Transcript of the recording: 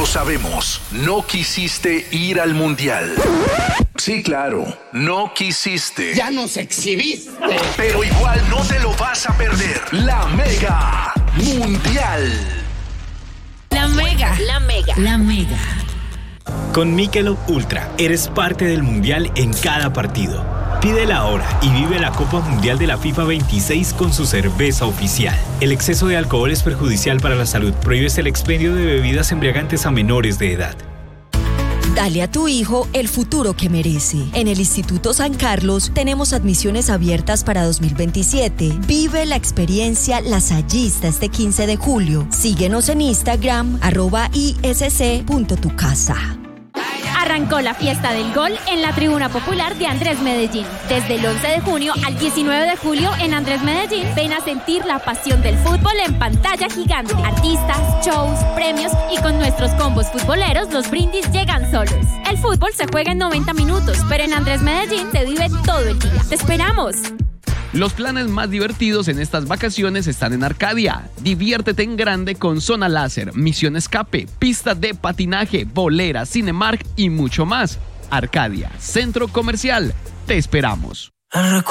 sabemos. No quisiste ir al Mundial. Sí, claro, no quisiste. ¡Ya nos exhibiste! Pero igual no te lo vas a perder. La Mega Mundial. La Mega. La Mega. La Mega. Con Michelob Ultra eres parte del Mundial en cada partido. Pídela ahora y vive la Copa Mundial de la FIFA 26 con su cerveza oficial. El exceso de alcohol es perjudicial para la salud. Prohíbes el expendio de bebidas embriagantes a menores de edad. Dale a tu hijo el futuro que merece. En el Instituto San Carlos tenemos admisiones abiertas para 2027. Vive la experiencia lasallista este 15 de julio. Síguenos en Instagram, @isc.tucasa. Arrancó la fiesta del gol en la Tribuna Popular de Andrés Medellín. Desde el 11 de junio al 19 de julio en Andrés Medellín, ven a sentir la pasión del fútbol en pantalla gigante. Artistas, shows, premios y con nuestros combos futboleros los brindis llegan solos. El fútbol se juega en 90 minutos, pero en Andrés Medellín se vive todo el día. ¡Te esperamos! Los planes más divertidos en estas vacaciones están en Arcadia. Diviértete en grande con zona láser, misión escape, pista de patinaje, bolera, Cinemark y mucho más. Arcadia, centro comercial. Te esperamos.